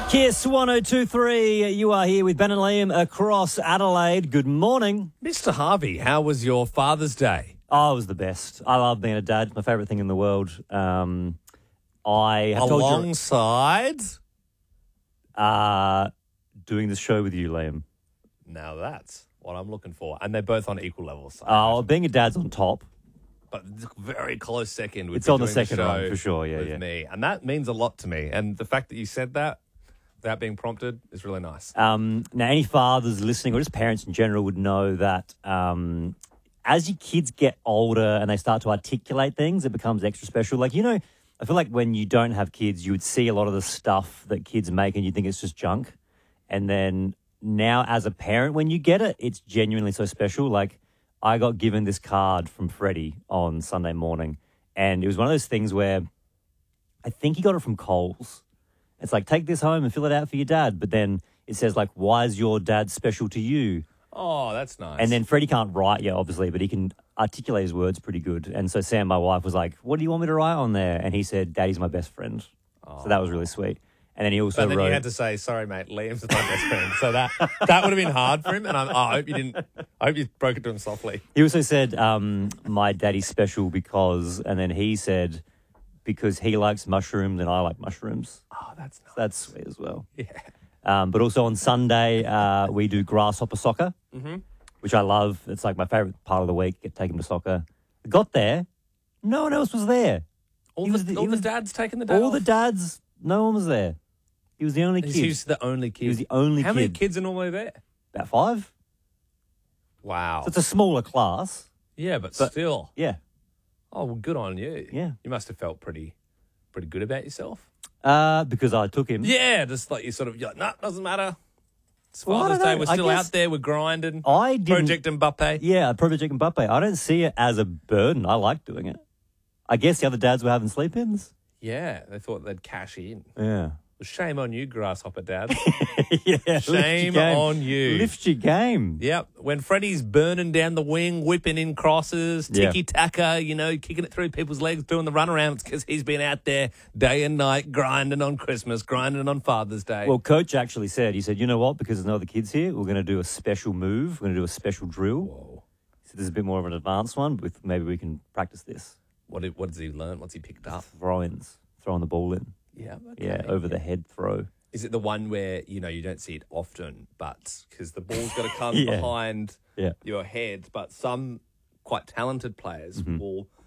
Kiss 102.3. You are here with Ben and Liam across Adelaide. Good morning. Mr. Harvey, how was your Father's Day? Oh, it was the best. I love being a dad. My favourite thing in the world. I have Alongside? doing this show with you, Liam. Now that's what I'm looking for. And they're both on equal levels. Being a dad's on top. But very close second. It's on the second one, for sure, yeah, with yeah. me. And that means a lot to me. And the fact that you said that, without being prompted, is really nice. Now, any fathers listening, or just parents in general, would know that as your kids get older and they start to articulate things, it becomes extra special. Like, I feel like when you don't have kids, you would see a lot of the stuff that kids make and you think it's just junk. And then now as a parent, when you get it, it's genuinely so special. Like, I got given this card from Freddie on Sunday morning, and it was one of those things where I think he got it from Coles. It's like, take this home and fill it out for your dad. But then it says, like, why is your dad special to you? Oh, that's nice. And then Freddie can't write yet, obviously, but he can articulate his words pretty good. And so Sam, my wife, was like, what do you want me to write on there? And he said, Daddy's my best friend. Oh. So that was really sweet. And then he also But then wrote... you had to say, sorry, mate, Liam's my best friend. So that would have been hard for him. And I hope you didn't... I hope you broke it to him softly. He also said, my daddy's special because... And then he said, because he likes mushrooms and I like mushrooms. Oh, that's nice. That's sweet as well. Yeah. But also on Sunday, we do grasshopper soccer, which I love. It's like my favourite part of the week, take him to soccer. Got there, no one else was there. All the dads taking the day All off? the dads, no one was there. He was the only kid. He was the only kid? He was the only How kid. many kids are normally there? About 5. Wow. So it's a smaller class. Yeah, but still. Yeah. Oh, well, good on you. Yeah. You must have felt pretty good about yourself. Because I took him. Yeah, just like you're like, nah, doesn't matter. It's Well, I Father's don't Day. know. We're I still guess out there. We're grinding. I didn't... Project Mbappe. Yeah, Project Mbappe. I don't see it as a burden. I like doing it. I guess the other dads were having sleep-ins. Yeah, they thought they'd cash in. Yeah. Well, shame on you, grasshopper dad. Yeah. Shame on you. Lift your game. Yep. When Freddie's burning down the wing, whipping in crosses, tiki-taka, kicking it through people's legs, doing the runaround, it's because he's been out there day and night grinding on Christmas, grinding on Father's Day. Well, Coach actually said, you know what, because there's no other kids here, we're going to do a special move. We're going to do a special drill. Whoa. So this is a bit more of an advanced one, but maybe we can practice this. What does he learn? What's he picked up? Throw-ins. Throwing the ball in. Yeah. Okay. Yeah, over the head throw. Is it the one where, you don't see it often, but because the ball's got to come Yeah. behind Yeah. your head, but some quite talented players will